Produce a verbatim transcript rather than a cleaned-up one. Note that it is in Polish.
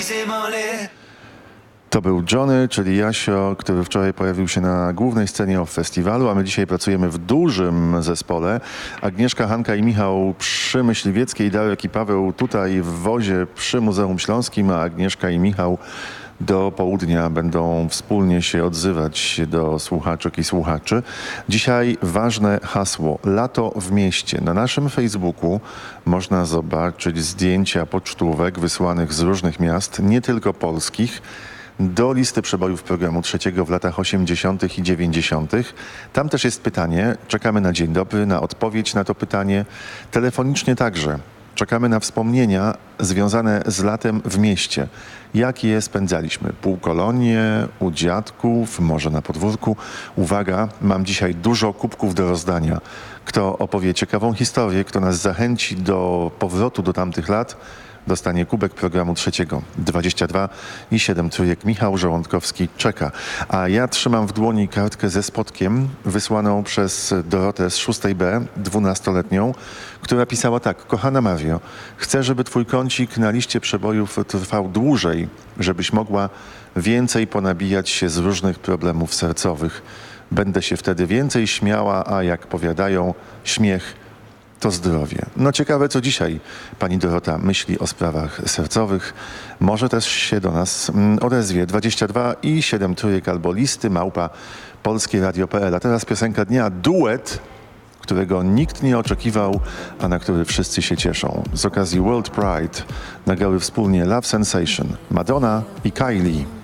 To był Johnny, czyli Jasio, który wczoraj pojawił się na głównej scenie festiwalu, a my dzisiaj pracujemy w dużym zespole. Agnieszka, Hanka i Michał przy Myśliwieckiej, Darek i Paweł tutaj w wozie przy Muzeum Śląskim, a Agnieszka i Michał do południa będą wspólnie się odzywać do słuchaczek i słuchaczy. Dzisiaj ważne hasło. Lato w mieście. Na naszym Facebooku można zobaczyć zdjęcia pocztówek wysłanych z różnych miast, nie tylko polskich, do listy przebojów programu trzeciego w latach osiemdziesiątych i dziewięćdziesiątych. Tam też jest pytanie. Czekamy na dzień dobry, na odpowiedź na to pytanie. Telefonicznie także. Czekamy na wspomnienia związane z latem w mieście. Jak je spędzaliśmy? Półkolonie, u dziadków, może na podwórku. Uwaga, mam dzisiaj dużo kubków do rozdania. Kto opowie ciekawą historię, kto nas zachęci do powrotu do tamtych lat, dostanie kubek programu trzeciego. dwadzieścia dwa i siedem trójek. Michał Żołądkowski czeka. A ja trzymam w dłoni kartkę ze spotkiem wysłaną przez Dorotę z szóstej B, dwunastoletnią, która pisała tak. Kochana Mario, chcę, żeby twój kącik na liście przebojów trwał dłużej, żebyś mogła więcej ponabijać się z różnych problemów sercowych. Będę się wtedy więcej śmiała, a jak powiadają, śmiech to zdrowie. No ciekawe, co dzisiaj pani Dorota myśli o sprawach sercowych. Może też się do nas odezwie. dwadzieścia dwa i siedem trójek albo listy małpa polskie radio kropka p l. A teraz piosenka dnia, duet, którego nikt nie oczekiwał, a na który wszyscy się cieszą. Z okazji World Pride nagrały wspólnie Love Sensation, Madonna i Kylie.